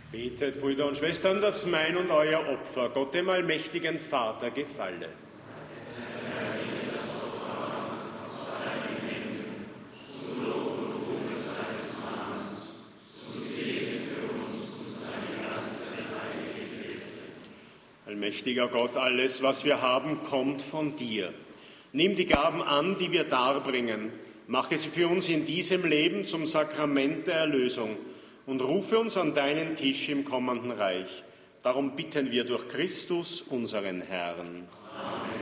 Betet, Brüder und Schwestern, dass mein und euer Opfer Gott dem allmächtigen Vater gefalle. Allmächtiger Gott, alles, was wir haben, kommt von dir. Nimm die Gaben an, die wir darbringen, mache sie für uns in diesem Leben zum Sakrament der Erlösung und rufe uns an deinen Tisch im kommenden Reich. Darum bitten wir durch Christus, unseren Herrn. Amen.